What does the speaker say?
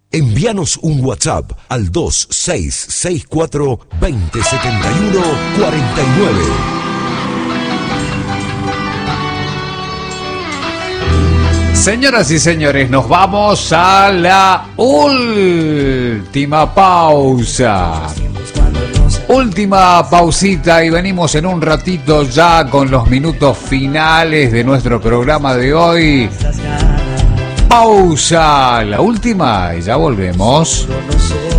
Envíanos un WhatsApp al 2664-2071-49. Señoras y señores, nos vamos a la última pausa. Última pausita y venimos en un ratito ya con los minutos finales de nuestro programa de hoy. Pausa, la última y ya volvemos.